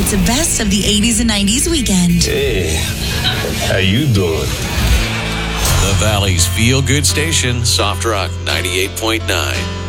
It's a best of the 80s and 90s weekend. Hey, how you doing? The Valley's feel-good station, Soft Rock 98.9.